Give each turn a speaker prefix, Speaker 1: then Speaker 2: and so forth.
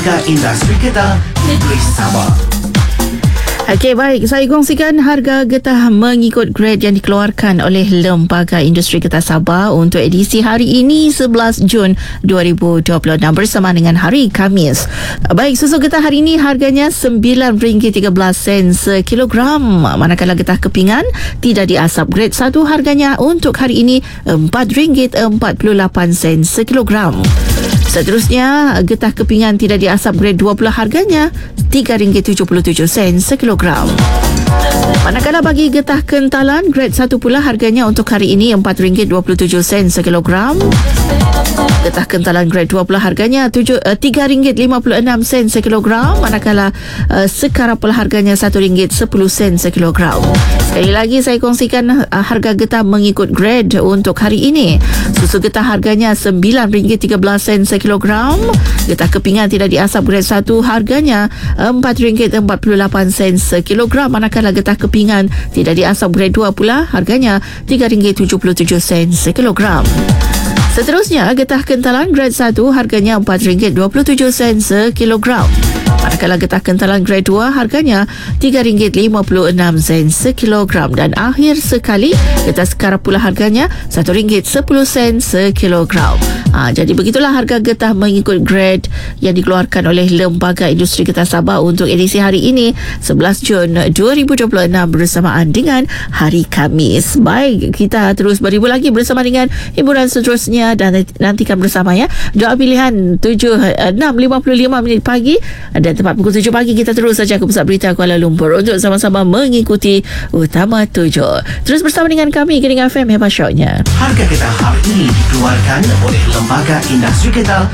Speaker 1: Lembaga Industri Kedah Negeri Sabah.
Speaker 2: Okey, baik. Saya kongsikan harga getah mengikut grade yang dikeluarkan oleh Lembaga Industri Getah Sabah untuk edisi hari ini 11 Jun 2026 bersama dengan hari Khamis. Baik, susu getah hari ini harganya RM9.13 sekilogram. Manakala getah kepingan tidak diasap grade 1 harganya untuk hari ini RM4.48 sekilogram. Seterusnya, getah kepingan tidak diasap grade 2 pula harganya RM3.77 sekilogram. Manakala bagi getah kentalan grade 1 pula harganya untuk hari ini RM4.27 sekilogram. Getah kentalan grade 2 pula harganya RM3.56 sekilogram. Manakala sekarang pula harganya RM1.10 sekilogram. Sekali lagi saya kongsikan harga getah mengikut grade untuk hari ini. Susu getah harganya RM9.13 sekilogram. Getah kepingan tidak diasap grade 1 harganya RM4.48 sekilogram. Manakala getah kepingan tidak diasap grade 2 pula harganya RM3.77 sekilogram. Seterusnya, getah kentalan grade 1 harganya RM4.27 sekilogram. Manakala getah kentalan grade 2 harganya RM3.56 sekilogram. Dan akhir sekali, getah sekarat pula harganya RM1.10 sekilogram. Jadi begitulah harga getah mengikut grade yang dikeluarkan oleh Lembaga Industri Getah Sabah untuk edisi hari ini 11 Jun 2026 bersamaan dengan hari Khamis. Baik, kita terus beribu lagi bersama dengan hiburan seterusnya dan nantikan bersama ya. Doa pilihan 6.55 pagi dan tepat pukul 7 pagi kita terus saja ke Pusat Berita Kuala Lumpur untuk sama-sama mengikuti Utama 7. Terus bersama dengan kami Gening FM Hebat Show-nya.
Speaker 1: Harga getah hari ini dikeluarkan oleh Lembaga Industri Kedah